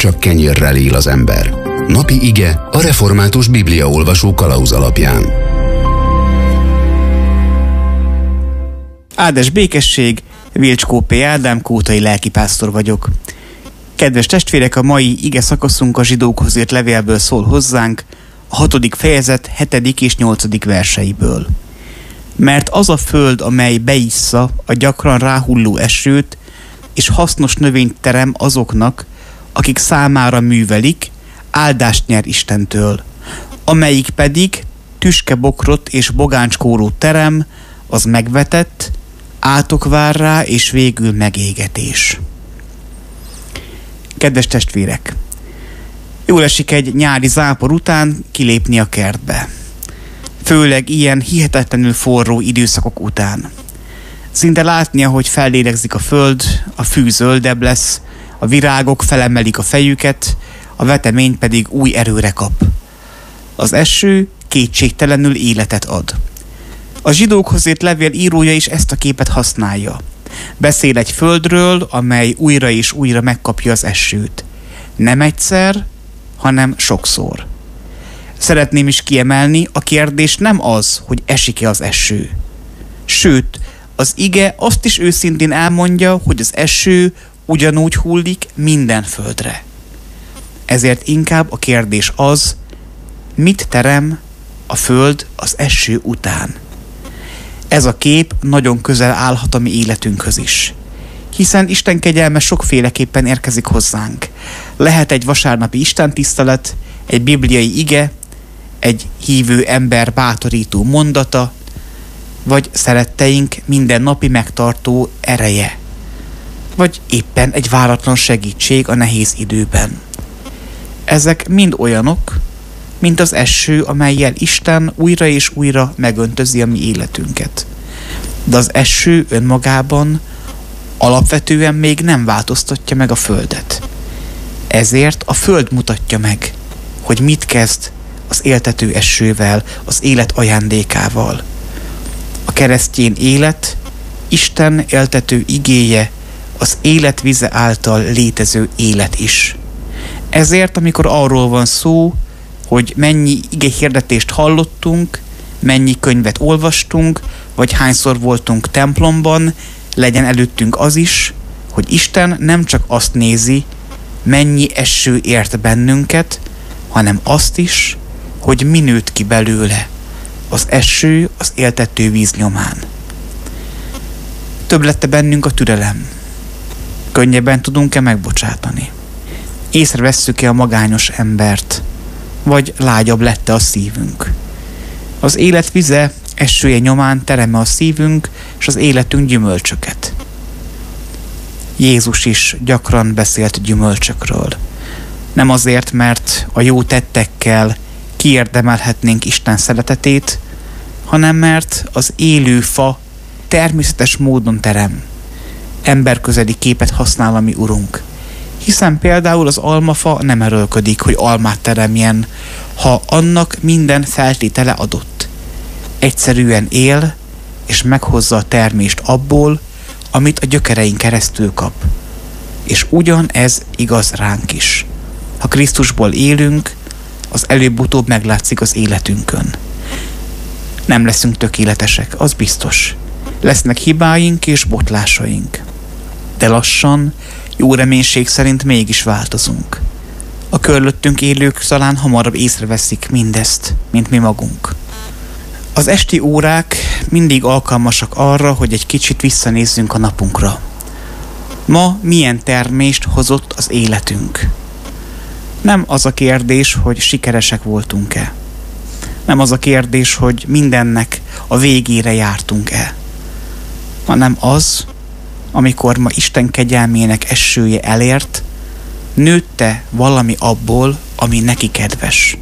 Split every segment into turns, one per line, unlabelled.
csak kenyérrel él az ember. Napi ige a református bibliaolvasó kalauz alapján.
Áldás békesség, Vilcskó P. Ádám, kótai lelkipásztor vagyok. Kedves testvérek, a mai ige szakaszunk a zsidókhoz írt levélből szól hozzánk, a 6. fejezet 7. és 8. verseiből. Mert az a föld, amely beissza a gyakran ráhulló esőt, és hasznos növényt terem azoknak, akik számára művelik, áldást nyer Istentől, amelyik pedig tüskebokrot és bogáncskórót terem, az megvetett, átok vár rá, és végül megégetés. Kedves testvérek! Jól esik egy nyári zápor után kilépni a kertbe. Főleg ilyen hihetetlenül forró időszakok után. Szinte látni, ahogy fellélegzik a föld, a fű zöldebb lesz, a virágok felemelik a fejüket, a vetemény pedig új erőre kap. Az eső kétségtelenül életet ad. A zsidókhoz írt levél írója is ezt a képet használja. Beszél egy földről, amely újra és újra megkapja az esőt. Nem egyszer, hanem sokszor. Szeretném is kiemelni, a kérdés nem az, hogy esik-e az eső. Sőt, az ige azt is őszintén elmondja, hogy az eső ugyanúgy hullik minden földre. Ezért inkább a kérdés az, mit terem a föld az eső után. Ez a kép nagyon közel állhat a mi életünkhöz is. Hiszen Isten kegyelme sokféleképpen érkezik hozzánk. Lehet egy vasárnapi istentisztelet, egy bibliai ige, egy hívő ember bátorító mondata, vagy szeretteink mindennapi megtartó ereje, vagy éppen egy váratlan segítség a nehéz időben. Ezek mind olyanok, mint az eső, amellyel Isten újra és újra megöntözi a mi életünket. De az eső önmagában alapvetően még nem változtatja meg a földet. Ezért a föld mutatja meg, hogy mit kezd az éltető esővel, az élet ajándékával. A keresztény élet, Isten éltető igéje, az élet vize által létező élet is. Ezért, amikor arról van szó, hogy mennyi igehirdetést hallottunk, mennyi könyvet olvastunk, vagy hányszor voltunk templomban, legyen előttünk az is, hogy Isten nem csak azt nézi, mennyi eső ért bennünket, hanem azt is, hogy mi nőtt ki belőle az eső az éltető víz nyomán. Több lett bennünk a türelem. Könnyebben tudunk-e megbocsátani? Észrevesszük-e a magányos embert, vagy lágyabb lett-e a szívünk? Az élet vize esője nyomán terem a szívünk, és az életünk gyümölcsöket. Jézus is gyakran beszélt gyümölcsökről. Nem azért, mert a jó tettekkel kiérdemelhetnénk Isten szeretetét, hanem mert az élő fa természetes módon terem. Emberközeli képet használ a mi Urunk. Hiszen például az almafa nem erőlködik, hogy almát teremjen, ha annak minden feltétele adott. Egyszerűen él, és meghozza a termést abból, amit a gyökerein keresztül kap. És ugyanez igaz ránk is. Ha Krisztusból élünk, az előbb-utóbb meglátszik az életünkön. Nem leszünk tökéletesek, az biztos. Lesznek hibáink és botlásaink. De lassan, jó reménység szerint mégis változunk. A körülöttünk élők talán hamarabb észreveszik mindezt, mint mi magunk. Az esti órák mindig alkalmasak arra, hogy egy kicsit visszanézzünk a napunkra. Ma milyen termést hozott az életünk? Nem az a kérdés, hogy sikeresek voltunk-e. Nem az a kérdés, hogy mindennek a végére jártunk-e. Hanem az, amikor ma Isten kegyelmének esője elért, nőtte valami abból, ami neki kedves.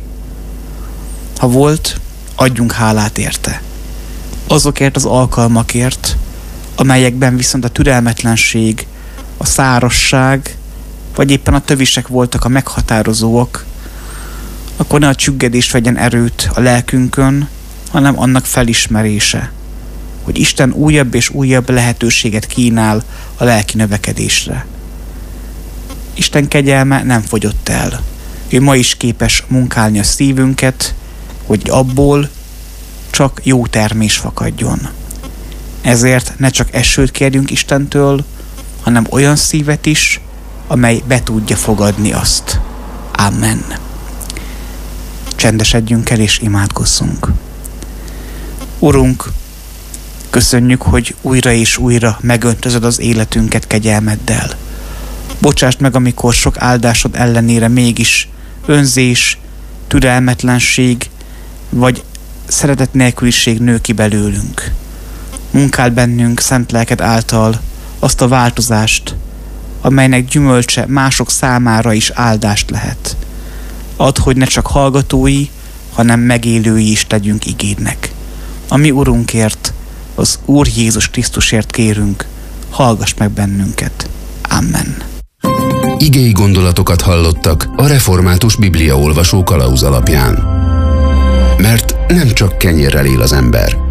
Ha volt, adjunk hálát érte. Azokért az alkalmakért, amelyekben viszont a türelmetlenség, a szárazság, vagy éppen a tövisek voltak a meghatározóak, akkor ne a csüggedés vegyen erőt a lelkünkön, hanem annak felismerése, hogy Isten újabb és újabb lehetőséget kínál a lelki növekedésre. Isten kegyelme nem fogyott el. Ő ma is képes munkálni a szívünket, hogy abból csak jó termés fakadjon. Ezért ne csak esőt kérjünk Istentől, hanem olyan szívet is, amely be tudja fogadni azt. Amen. Csendesedjünk el és imádkozzunk. Urunk, köszönjük, hogy újra és újra megöntözöd az életünket kegyelmeddel. Bocsásd meg, amikor sok áldásod ellenére mégis önzés, türelmetlenség vagy szeretet nélküliség nő ki belőlünk. Munkáld bennünk szent lelked által azt a változást, amelynek gyümölcse mások számára is áldást lehet. Add, hogy ne csak hallgatói, hanem megélői is legyünk igédnek. A mi Urunkért, az Úr Jézus Krisztusért kérünk, hallgass meg bennünket. Amen.
Igei gondolatokat hallottak a Református Bibliaolvasó kalauz alapján. Mert nem csak kenyérrel él az ember,